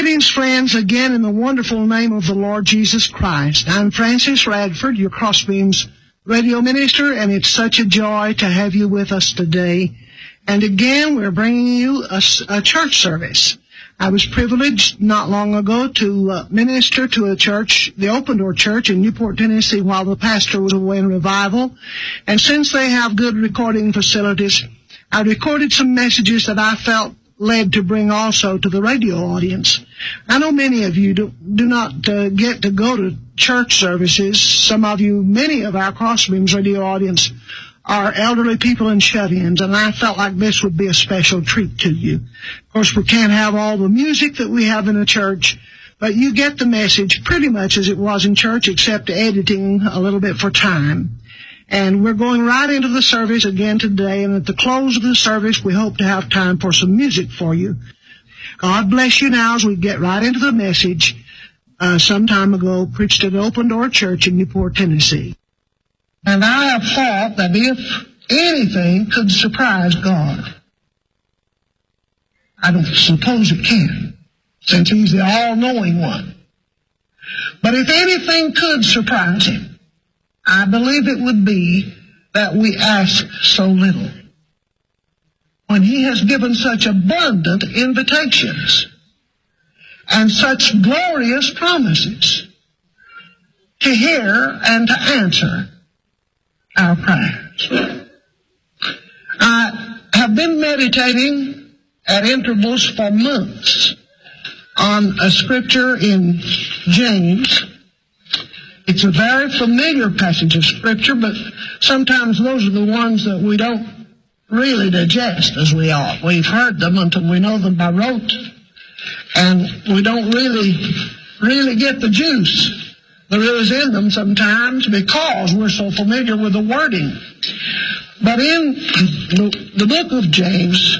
Greetings, friends, again in the wonderful name of the Lord Jesus Christ. I'm Francis Radford, your Crossbeams radio minister, and it's such a joy to have you with us today. And again, we're bringing you a church service. I was privileged not long ago to minister to a church, the Open Door Church in Newport, Tennessee, while the pastor was away in revival. And since they have good recording facilities, I recorded some messages that I felt led to bring also to the radio audience. I know many of you do not get to go to church services. Some of you, many of our Crossbeams radio audience are elderly people and shut-ins, and I felt like this would be a special treat to you. Of course, we can't have all the music that we have in a church, but you get the message pretty much as it was in church, except editing a little bit for time. And we're going right into the service again today, and at the close of the service, we hope to have time for some music for you. God bless you now as we get right into the message. Some time ago, preached at Open Door Church in Newport, Tennessee. And I have thought that if anything could surprise God, I don't suppose it can, since He's the all-knowing one. But if anything could surprise Him, I believe it would be that we ask so little, when He has given such abundant invitations and such glorious promises to hear and to answer our prayers. I have been meditating at intervals for months on a scripture in James. It's a very familiar passage of Scripture, but sometimes those are the ones that we don't really digest as we ought. We've heard them until we know them by rote, and we don't really get the juice there is in them sometimes because we're so familiar with the wording. But in the book of James,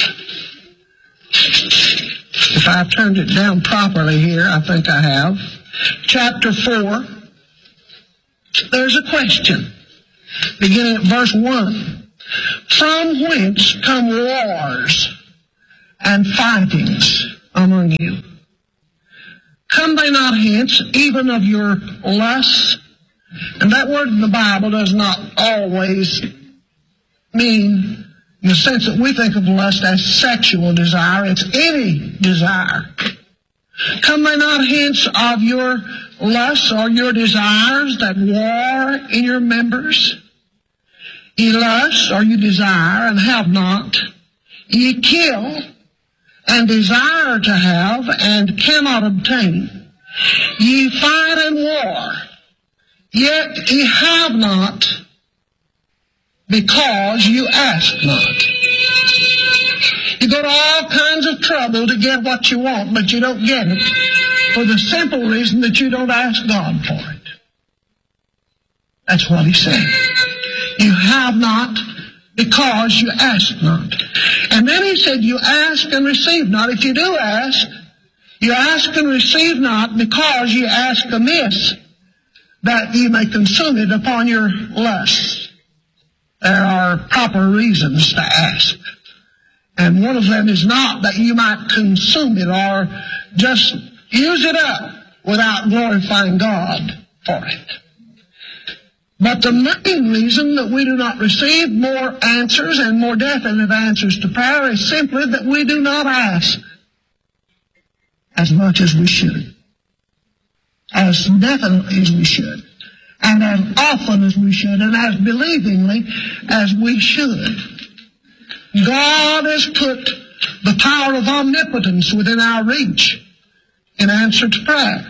if I've turned it down properly here, I think I have, chapter 4, there's a question, beginning at verse 1. From whence come wars and fightings among you? Come they not hence, even of your lusts? And that word in the Bible does not always mean, in the sense that we think of lust as sexual desire. It's any desire. Come they not hence of your lusts or your desires that war in your members? Ye lust or you desire and have not. Ye kill and desire to have and cannot obtain. Ye fight and war, yet ye have not because you ask not. You go to all kinds of trouble to get what you want, but you don't get it for the simple reason that you don't ask God for it. That's what He's saying. You have not because you ask not. And then He said, you ask and receive not. If you do ask, you ask and receive not because you ask amiss, that ye may consume it upon your lusts. There are proper reasons to ask. And one of them is not that you might consume it or just use it up without glorifying God for it. But the main reason that we do not receive more answers and more definite answers to prayer is simply that we do not ask as much as we should, as definitely as we should, and as often as we should, and as believingly as we should. God has put the power of omnipotence within our reach in answer to prayer.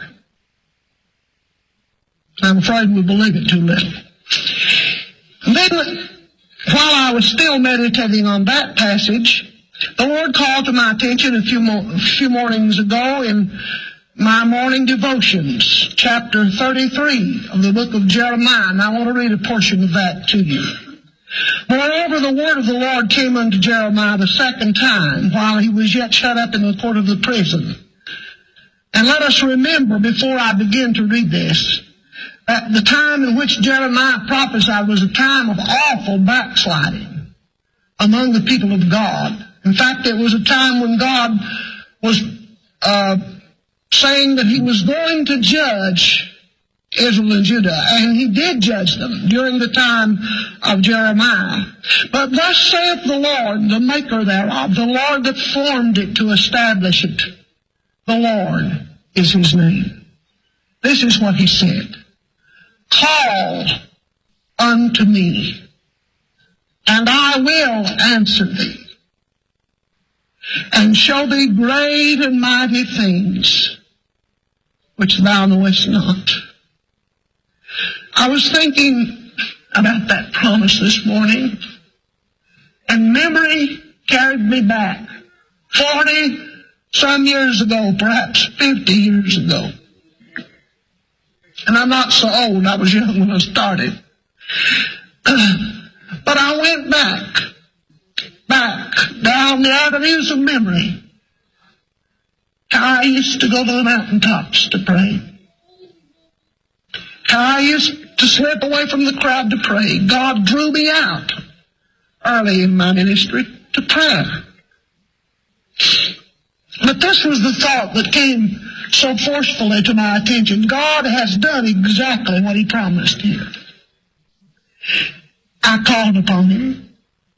I'm afraid we believe it too little. And then, while I was still meditating on that passage, the Lord called to my attention a few mornings ago in my morning devotions, chapter 33 of the book of Jeremiah, and I want to read a portion of that to you. Moreover, the word of the Lord came unto Jeremiah the second time, while he was yet shut up in the court of the prison. And let us remember, before I begin to read this, that the time in which Jeremiah prophesied was a time of awful backsliding among the people of God. In fact, it was a time when God was saying that he was going to judge Israel and Judah, and he did judge them during the time of Jeremiah. But thus saith the Lord, the maker thereof, the Lord that formed it to establish it. The Lord is his name. This is what he said. Call unto me, and I will answer thee, and show thee great and mighty things which thou knowest not. I was thinking about that promise this morning, and memory carried me back 40 some years ago, perhaps 50 years ago. And I'm not so old. I was young when I started. But I went back down the avenues of memory. How I used to go to the mountaintops to pray. How I used to slip away from the crowd to pray. God drew me out early in my ministry to prayer. But this was the thought that came so forcefully to my attention. God has done exactly what he promised here. I called upon him.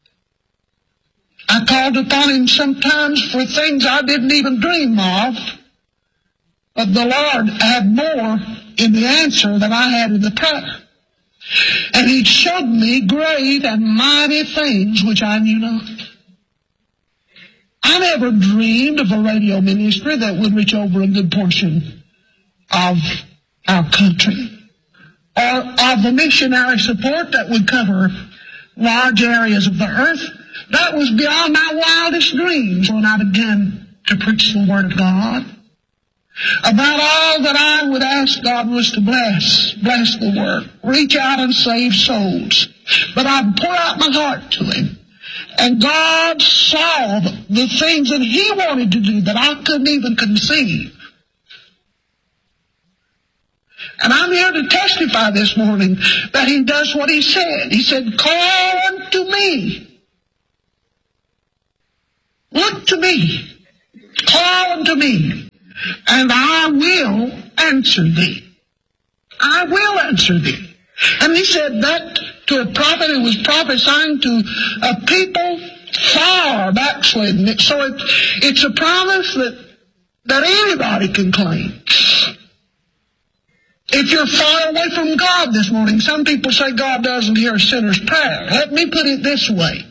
I called upon him sometimes for things I didn't even dream of. But the Lord had more in the answer than I had in the prayer. And he showed me great and mighty things which I knew not. I never dreamed of a radio ministry that would reach over a good portion of our country, or of a missionary support that would cover large areas of the earth. That was beyond my wildest dreams when I began to preach the Word of God. About all that I would ask God was to bless the work, reach out and save souls. But I'd pour out my heart to him. And God saw the things that he wanted to do that I couldn't even conceive. And I'm here to testify this morning that he does what he said. He said, call unto me. Look to me. Call unto me. And I will answer thee. I will answer thee. And he said that to a prophet who was prophesying to a people far backslidden. So it's a promise that anybody can claim. If you're far away from God this morning, some people say God doesn't hear a sinner's prayer. Let me put it this way.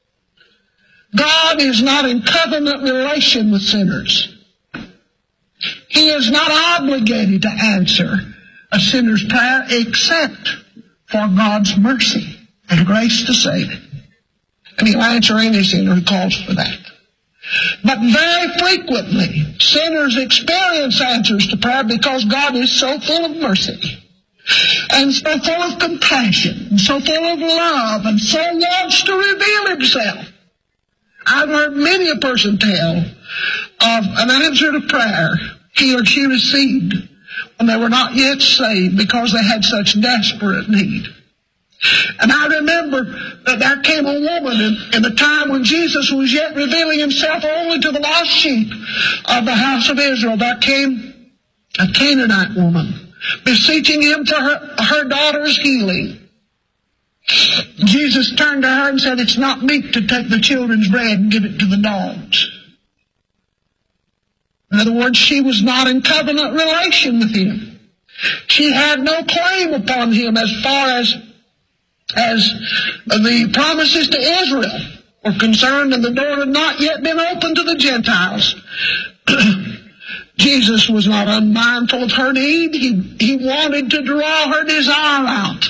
God is not in covenant relation with sinners. He is not obligated to answer a sinner's prayer except for God's mercy and grace to save it. And he'll answer any sinner who calls for that. But very frequently, sinners experience answers to prayer because God is so full of mercy and so full of compassion and so full of love and so wants to reveal himself. I've heard many a person tell of an answer to prayer he or she received when they were not yet saved because they had such desperate need. And I remember that there came a woman in the time when Jesus was yet revealing himself only to the lost sheep of the house of Israel. There came a Canaanite woman beseeching him for her daughter's healing. Jesus turned to her and said, it's not meet to take the children's bread and give it to the dogs. In other words, she was not in covenant relation with him. She had no claim upon him as far as the promises to Israel were concerned, and the door had not yet been opened to the Gentiles. Jesus was not unmindful of her need. He wanted to draw her desire out,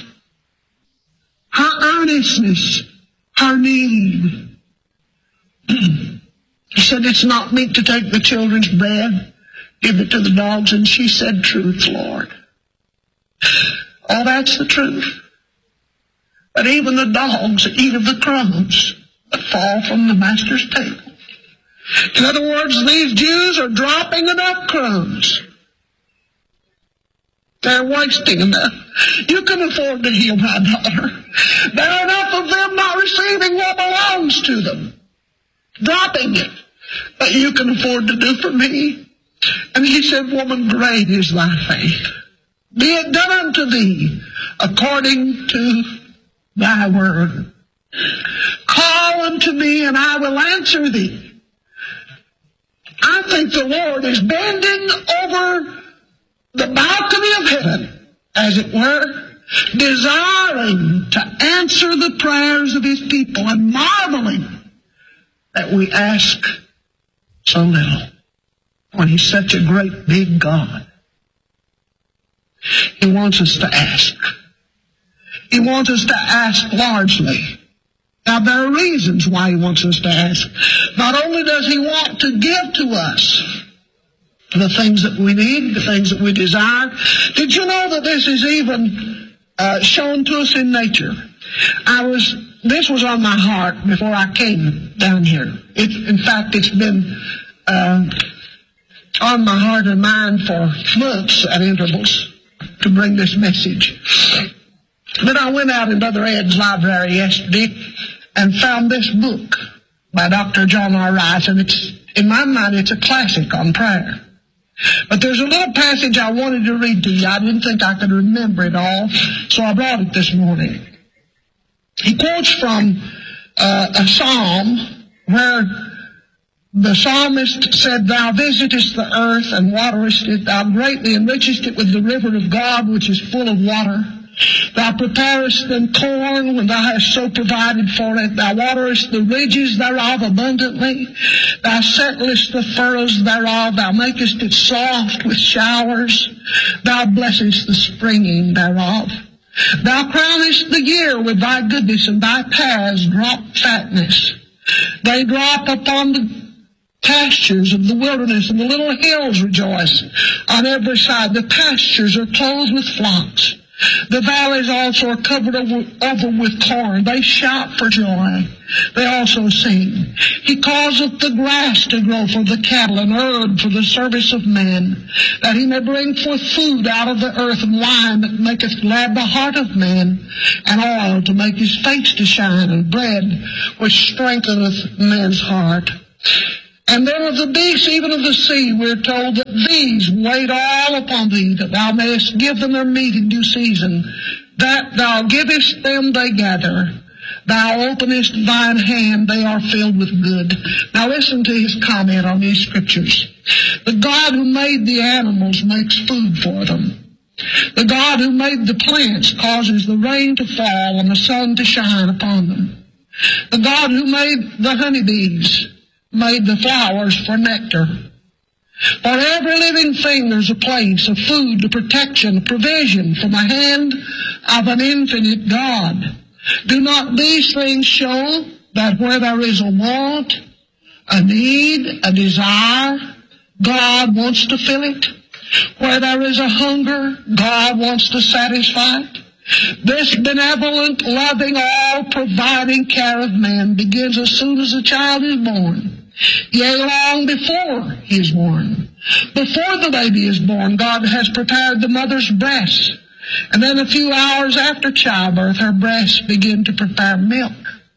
her earnestness, her need. He said, it's not meet to take the children's bread, give it to the dogs. And she said, truth, Lord. Oh, that's the truth. But even the dogs eat of the crumbs that fall from the master's table. In other words, these Jews are dropping enough crumbs. They're wasting enough. You can afford to heal my daughter. There are enough of them not receiving what belongs to them. Dropping it. But you can afford to do for me. And he said, woman, great is thy faith. Be it done unto thee according to thy word. Call unto me, and I will answer thee. I think the Lord is bending over the balcony of heaven, as it were, desiring to answer the prayers of his people and marveling that we ask so little when he's such a great big God. He wants us to ask. He wants us to ask largely. Now, there are reasons why he wants us to ask. Not only does he want to give to us the things that we need, the things that we desire. Did you know that this is even shown to us in nature? This was on my heart before I came down here. In fact, it's been on my heart and mind for months at intervals to bring this message. But I went out in Brother Ed's library yesterday and found this book by Dr. John R. Rice, and in my mind, it's a classic on prayer. But there's a little passage I wanted to read to you. I didn't think I could remember it all, so I brought it this morning. He quotes from a psalm where the psalmist said, Thou visitest the earth and waterest it. Thou greatly enrichest it with the river of God, which is full of water. Thou preparest them corn when thou hast so provided for it. Thou waterest the ridges thereof abundantly. Thou settlest the furrows thereof. Thou makest it soft with showers. Thou blessest the springing thereof. Thou crownest the year with thy goodness, and thy paths drop fatness. They drop upon the pastures of the wilderness, and the little hills rejoice on every side. The pastures are clothed with flocks. The valleys also are covered over with corn. They shout for joy. They also sing. He causeth the grass to grow for the cattle, and herb for the service of men, that he may bring forth food out of the earth, and wine that maketh glad the heart of man, and oil to make his face to shine, and bread which strengtheneth man's heart. And then of the beasts, even of the sea, we're told that these wait all upon thee, that thou mayest give them their meat in due season. That thou givest them, they gather. Thou openest thine hand, they are filled with good. Now listen to his comment on these scriptures. The God who made the animals makes food for them. The God who made the plants causes the rain to fall and the sun to shine upon them. The God who made the honeybees made the flowers for nectar. For every living thing there's a place, a food, a protection, a provision from the hand of an infinite God. Do not these things show that where there is a want, a need, a desire, God wants to fill it? Where there is a hunger, God wants to satisfy it? This benevolent, loving, all-providing care of man begins as soon as a child is born. Yea, long before he is born. Before the baby is born, God has prepared the mother's breast. And then a few hours after childbirth, her breasts begin to prepare milk.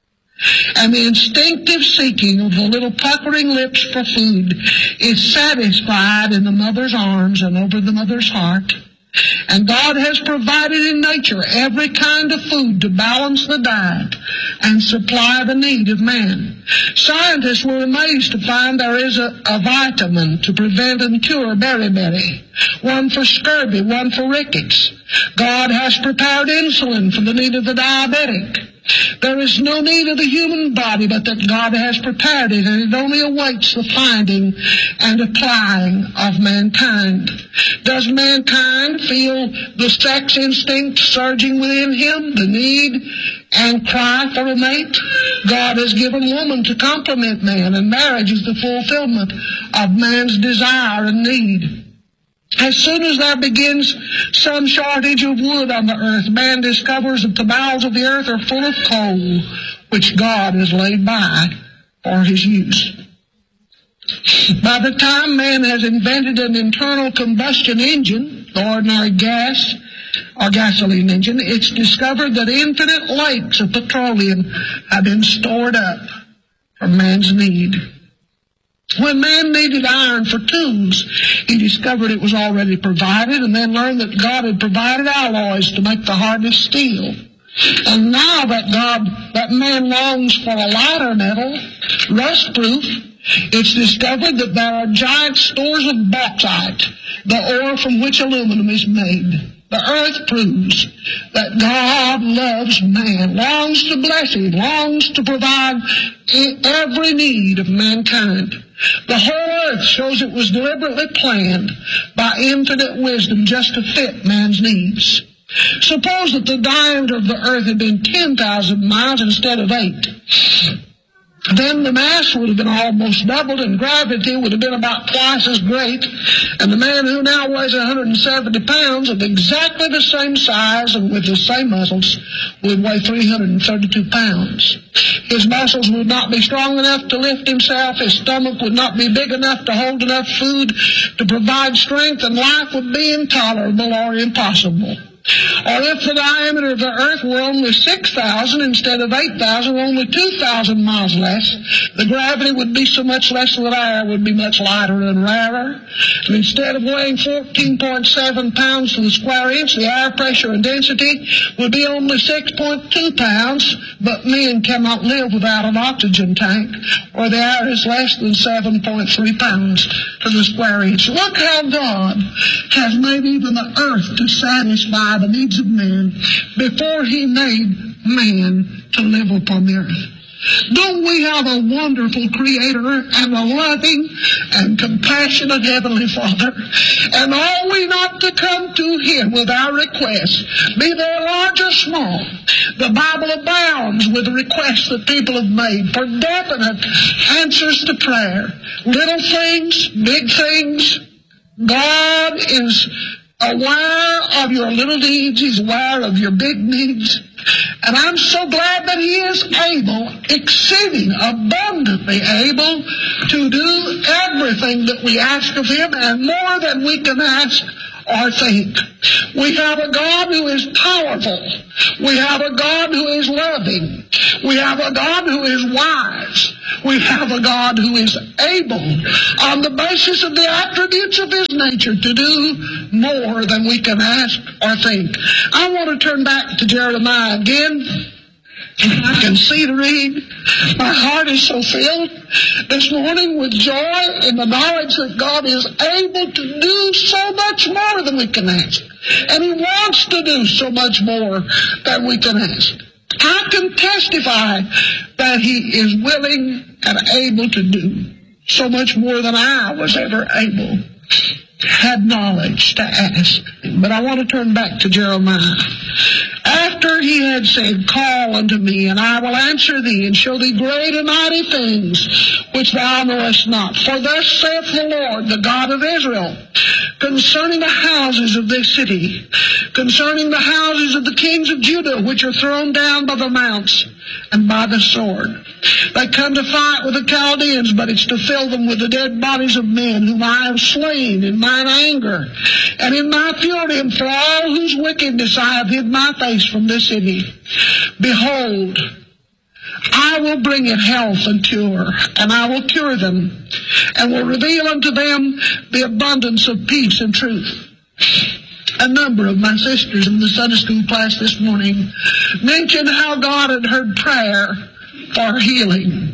And the instinctive seeking of the little puckering lips for food is satisfied in the mother's arms and over the mother's heart. And God has provided in nature every kind of food to balance the diet and supply the need of man. Scientists were amazed to find there is a vitamin to prevent and cure beriberi, one for scurvy, one for rickets. God has prepared insulin for the need of the diabetic. There is no need of the human body but that God has prepared it, and it only awaits the finding and applying of mankind. Does mankind feel the sex instinct surging within him, the need and cry for a mate? God has given woman to complement man, and marriage is the fulfillment of man's desire and need. As soon as there begins some shortage of wood on the earth, man discovers that the bowels of the earth are full of coal, which God has laid by for his use. By the time man has invented an internal combustion engine, the ordinary gas or gasoline engine, it's discovered that infinite lakes of petroleum have been stored up for man's need. When man needed iron for tools, he discovered it was already provided, and then learned that God had provided alloys to make the hardest steel. And now that man longs for a lighter metal, rust-proof, it's discovered that there are giant stores of bauxite, the ore from which aluminum is made. The earth proves that God loves man, longs to bless him, longs to provide every need of mankind. The whole earth shows it was deliberately planned by infinite wisdom just to fit man's needs. Suppose that the diameter of the earth had been 10,000 miles instead of 8. Then the mass would have been almost doubled, and gravity would have been about twice as great, and the man who now weighs 170 pounds, of exactly the same size and with the same muscles, would weigh 332 pounds. His muscles would not be strong enough to lift himself, his stomach would not be big enough to hold enough food to provide strength, and life would be intolerable or impossible. Or if the diameter of the earth were only 6,000 instead of 8,000, only 2,000 miles less, the gravity would be so much less that air would be much lighter and rarer. And instead of weighing 14.7 pounds to the square inch, the air pressure and density would be only 6.2 pounds, but men cannot live without an oxygen tank, or the air is less than 7.3 pounds to the square inch. Look how God has made even the earth to satisfy the needs of man before he made man to live upon the earth. Don't we have a wonderful Creator and a loving and compassionate Heavenly Father? And are we not to come to Him with our requests, be they large or small? The Bible abounds with requests that people have made for definite answers to prayer. Little things, big things. God is aware of your little needs. He's aware of your big needs. And I'm so glad that He is able, exceeding abundantly able, to do everything that we ask of Him and more than we can ask or think. We have a God who is powerful. We have a God who is loving. We have a God who is wise. We have a God who is able, on the basis of the attributes of His nature, to do more than we can ask or think. I want to turn back to Jeremiah again. I can see to read. My heart is so filled this morning with joy in the knowledge that God is able to do so much more than we can ask. And He wants to do so much more than we can ask. I can testify that He is willing and able to do so much more than I was ever able, had knowledge to ask. But I want to turn back to Jeremiah. After he had said, "Call unto me, and I will answer thee, and show thee great and mighty things which thou knowest not. For thus saith the Lord, the God of Israel, concerning the houses of this city, concerning the houses of the kings of Judah, which are thrown down by the mounts and by the sword. They come to fight with the Chaldeans, but it's to fill them with the dead bodies of men whom I have slain in mine anger and in my fury, and for all whose wickedness I have hid my face from this city. Behold, I will bring it health and cure, and I will cure them, and will reveal unto them the abundance of peace and truth." A number of my sisters in the Sunday school class this morning mentioned how God had heard prayer for healing.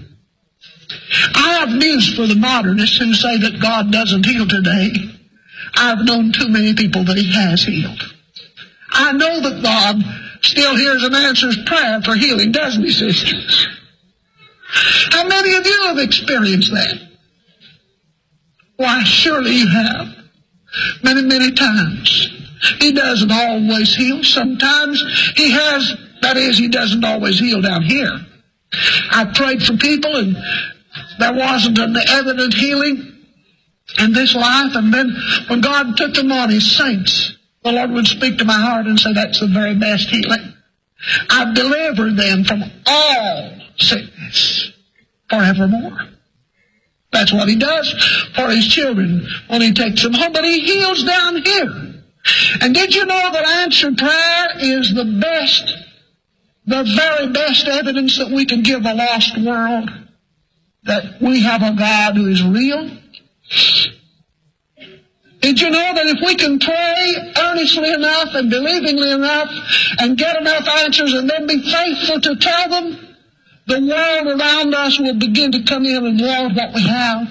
I have news for the modernists who say that God doesn't heal today. I've known too many people that He has healed. I know that God still hears and answers prayer for healing, doesn't He, sisters? How many of you have experienced that? Why, surely you have. Many, many times. He doesn't always heal. Sometimes He has, that is, He doesn't always heal down here. I prayed for people and there wasn't an evident healing in this life, and then when God took them on His saints, the Lord would speak to my heart and say, "That's the very best healing. I've delivered them from all sickness forevermore." That's what He does for His children when He takes them home, but He heals down here. And did you know that answered prayer is the very best evidence that we can give a lost world? that we have a God who is real? Did you know that if we can pray earnestly enough and believingly enough and get enough answers and then be faithful to tell them, the world around us will begin to come in and want what we have?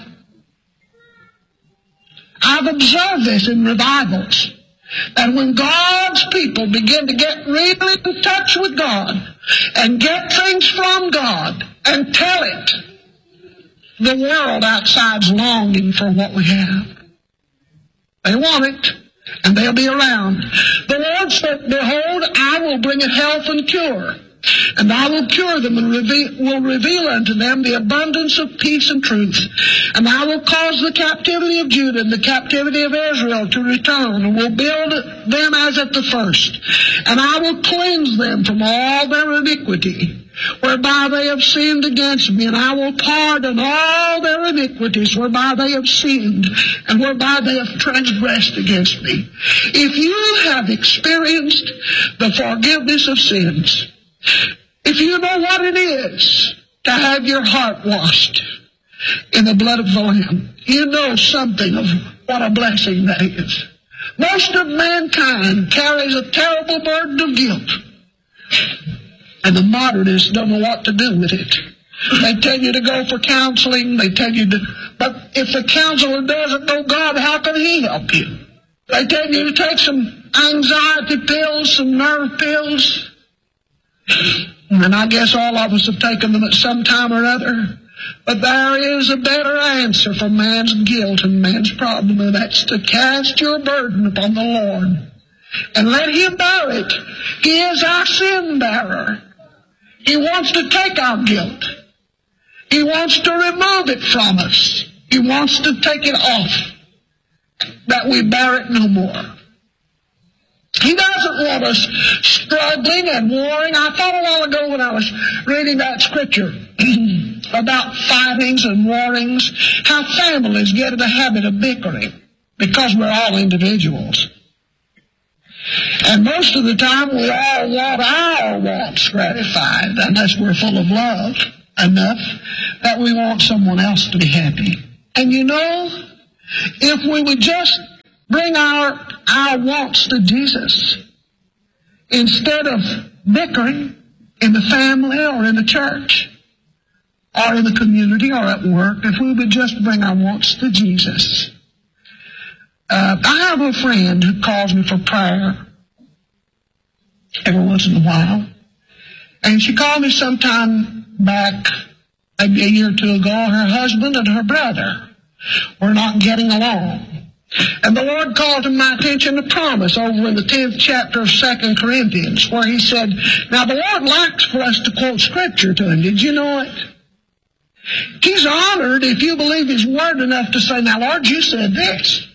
I've observed this in revivals, that when God's people begin to get really in touch with God and get things from God and tell it, the world outside's longing for what we have. They want it, and they'll be around. The Lord said, behold, I will bring it health and cure, and I will cure them and will reveal unto them the abundance of peace and truth. And I will cause the captivity of Judah and the captivity of Israel to return, and will build them as at the first. And I will cleanse them from all their iniquity, whereby they have sinned against me, and I will pardon all their iniquities whereby they have sinned, and whereby they have transgressed against me. If you have experienced the forgiveness of sins, if you know what it is to have your heart washed in the blood of the Lamb, you know something of what a blessing that is. Most of mankind carries a terrible burden of guilt, and the modernists don't know what to do with it. They tell you to go for counseling. They tell you to, but if the counselor doesn't know God, how can he help you? They tell you to take some anxiety pills, some nerve pills. And I guess all of us have taken them at some time or other. But there is a better answer for man's guilt and man's problem, and that's to cast your burden upon the Lord and let Him bear it. He is our sin bearer. He wants to take our guilt. He wants to remove it from us. He wants to take it off, that we bear it no more. He doesn't want us struggling and warring. I thought a while ago when I was reading that scripture about fightings and warrings, how families get in the habit of bickering because we're all individuals. And most of the time we all want our wants gratified unless we're full of love enough that we want someone else to be happy. And you know, if we would just bring our wants to Jesus instead of bickering in the family or in the church or in the community or at work, if we would just bring our wants to Jesus. I have a friend who calls me for prayer every once in a while. And she called me sometime back, maybe a year or two ago. Her husband and her brother were not getting along. And the Lord called to my attention a promise over in the 10th chapter of 2 Corinthians, where He said, now the Lord likes for us to quote Scripture to Him. Did you know it? He's honored if you believe His Word enough to say, now Lord, you said this.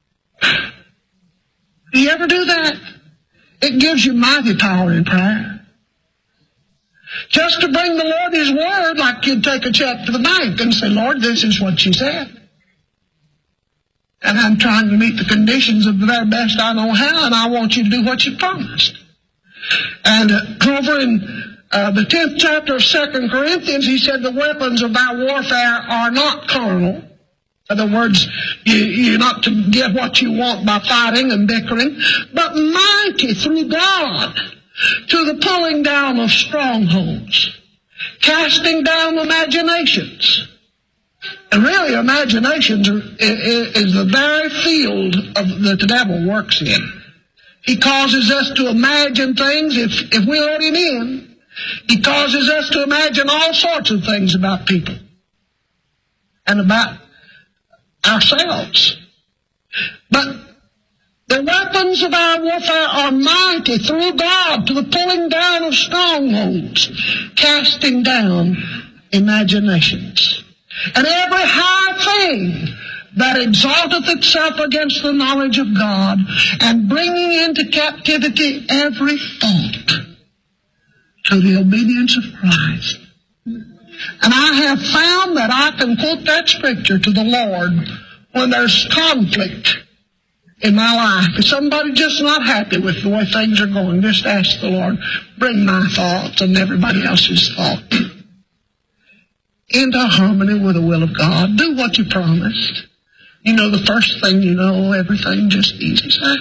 Do you ever do that? It gives you mighty power in prayer. Just to bring the Lord His Word, like you'd take a check to the bank and say, Lord, this is what you said. And I'm trying to meet the conditions of the very best I know how, and I want you to do what you promised. And over in the 10th chapter of 2 Corinthians, he said the weapons of our warfare are not carnal. In other words, you're not to get what you want by fighting and bickering, but mighty through God to the pulling down of strongholds, casting down imaginations. And really, imaginations is the very field that the devil works in. He causes us to imagine things if we let him in. He causes us to imagine all sorts of things about people and about ourselves. But the weapons of our warfare are mighty through God to the pulling down of strongholds, casting down imaginations, and every high thing that exalteth itself against the knowledge of God, and bringing into captivity every thought to the obedience of Christ. And I have found that I can quote that scripture to the Lord when there's conflict in my life. If somebody's just not happy with the way things are going, just ask the Lord, bring my thoughts and everybody else's thoughts into harmony with the will of God. Do what you promised. You know, the first thing you know, everything just eases out.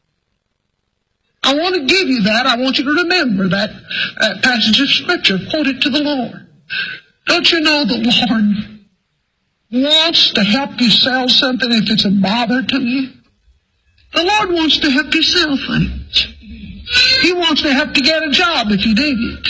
I want to give you that. I want you to remember that passage of Scripture. Quote it to the Lord. Don't you know the Lord wants to help you sell something if it's a bother to you? The Lord wants to help you sell things. He wants to help you get a job if you need it.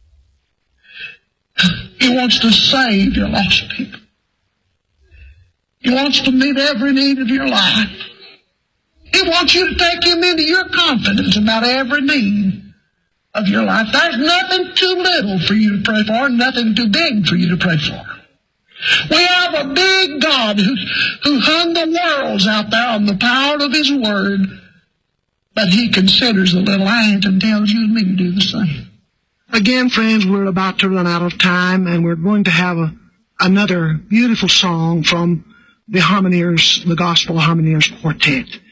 He wants to save your lost people. He wants to meet every need of your life. He wants you to take Him into your confidence about every need of your life. There's nothing too little for you to pray for, and nothing too big for you to pray for. We have a big God who hung the worlds out there on the power of His Word, but He considers the little ant and tells you and me to do the same. Again, friends, we're about to run out of time, and we're going to have another beautiful song from the Harmoniers, the Gospel Harmoniers Quartet.